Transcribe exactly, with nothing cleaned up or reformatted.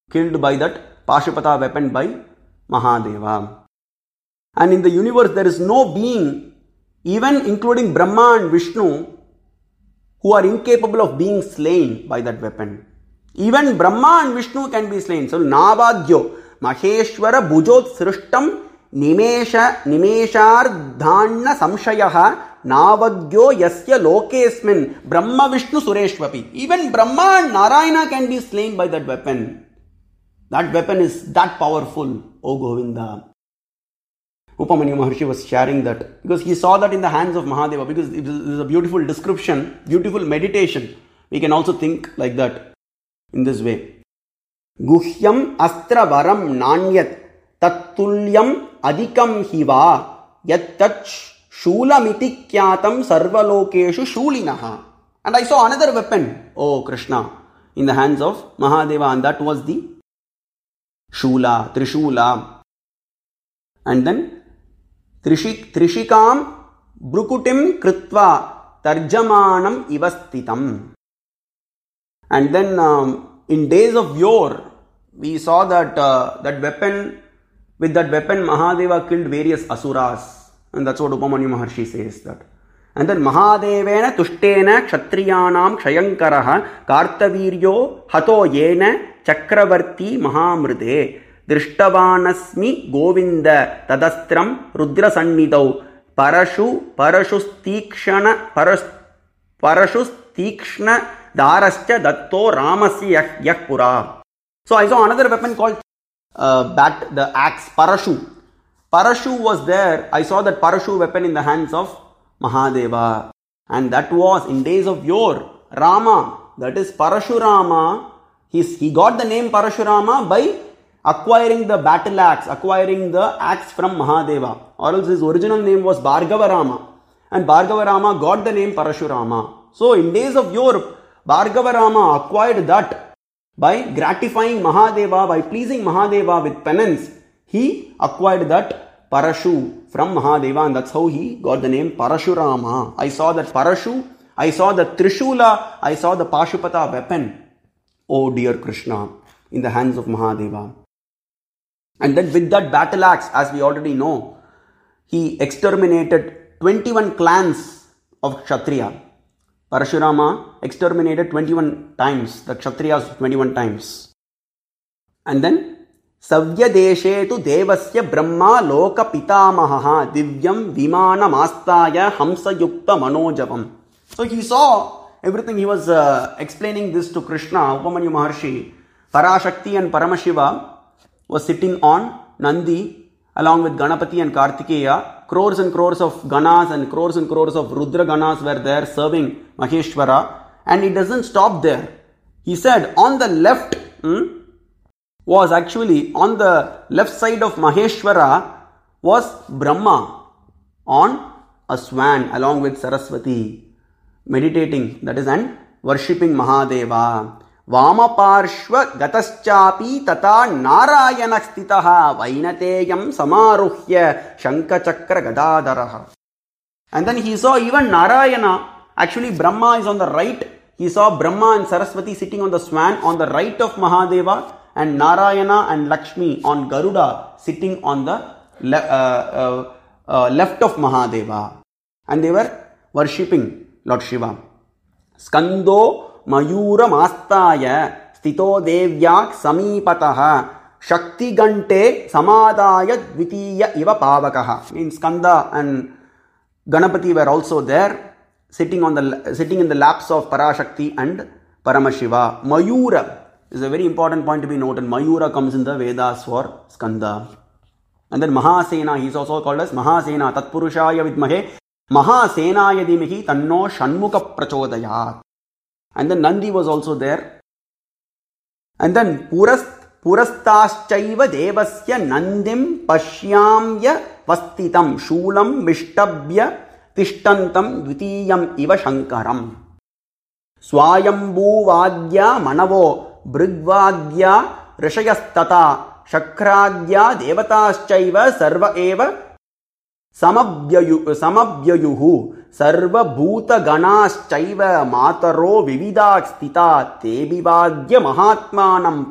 killed by that Pashupata weapon by Mahadeva. And in the universe there is no being, even including Brahma and Vishnu, who are incapable of being slain by that weapon. Even Brahma and Vishnu can be slain. So, Navadyo, Maheshwara Bhujot Srishtam Nimesha Nimeshardhanna Samshayaha Navadyo Yasya Lokesmin Brahma Vishnu Sureshwapi. Even Brahma and Narayana can be slain by that weapon. That weapon is that powerful, O Govinda. Upamanyu Maharshi was sharing that because he saw that in the hands of Mahadeva, because it is a beautiful description, beautiful meditation. We can also think like that in this way. Guhyam astra varam nanyat tattulyam adikam hiva yat tat shulamiti kyatam sarvalokeshu shulinaha. And I saw another weapon, oh Krishna, in the hands of Mahadeva, and that was the Shula, Trishula. And then Trishik, Trishikam Brukutim Kritva Tarjamanam Ivastitam. And then um, in days of yore, we saw that uh, that weapon, with that weapon Mahadeva killed various asuras. And that's what Upamanyu Maharshi says that. And then Mahadevena Tushtena Kshatriyanam Kshayankaraha Kartaviryo Hato Yena Chakravarti Mahamrite Drishtavanasmi Govinda Tadastram Rudra Sannidau Parashu Parashustikshana Paras Parashustikshna Darascha Datto Ramasya Yakpura. So I saw another weapon called uh, bat, the axe, Parashu. Parashu was there. I saw that Parashu weapon in the hands of Mahadeva. And that was in days of yore. Rama, that is Parashurama. He's, he got the name Parashurama by acquiring the battle axe, acquiring the axe from Mahadeva. Or else his original name was Bhargavarama. And Bhargavarama got the name Parashurama. So in days of yore, Bhargavarama acquired that by gratifying Mahadeva, by pleasing Mahadeva with penance. He acquired that Parashu from Mahadeva, and that's how he got the name Parashurama. I saw that Parashu, I saw the Trishula, I saw the Pashupata weapon, oh dear Krishna, in the hands of Mahadeva. And then with that battle axe, as we already know, he exterminated twenty-one clans of Kshatriya. Parashurama exterminated twenty-one times, the Kshatriyas twenty-one times. And then Savya deshe tu devasya brahma loka pitamaha divyam vimana mastaya hamsa yukta manojavam. So he saw everything. He was uh, explaining this to Krishna. Upamanyu Maharshi, Parashakti and Paramashiva was sitting on Nandi along with Ganapati and Kartikeya. Crores and crores of Ganas and crores and crores of Rudra Ganas were there serving Maheshwara. And it doesn't stop there. He said on the left, hmm, was actually on the left side of Maheshwara was Brahma on a swan along with Saraswati, meditating, that is, and worshipping Mahadeva. Vama parshva gataschapi tata narayana stitaha vainateyam samaruhya shanka chakra gadadaraha. And then he saw even Narayana, actually Brahma is on the right. He saw Brahma and Saraswati sitting on the swan on the right of Mahadeva, and Narayana and Lakshmi on Garuda sitting on the le- uh, uh, uh, left of Mahadeva. And they were worshipping Lord Shiva. Skando Mayura Mastaya Stito Devyak Samipataha Shakti Gante Samadaya Dvitiya Iva Pavakaha. Means Skanda and Ganapati were also there, sitting on the sitting in the laps of Parashakti and Paramashiva. Mayura is a very important point to be noted. Mayura comes in the Vedas for Skanda. And then Mahasena, he is also called as Mahasena. Tatpurushaya vidmahe Mahasenaya dhimahi tanno shanmukha prachodayat. And then Nandi was also there. And then Purast Purastaschaiva devasya nandim pashyamya vastitam shulam mishtabhya tishtantam dvitiyam iva shankaram. Swayambhu vadya manavo Brigvadya Rishayastata Shakradya Devataschaiva Sarva Eva Samabhyayu Samabhyayuhu Sarva Bhuta Ganaschaiva Mataro Vividak Stita Tebivadya Mahatmanam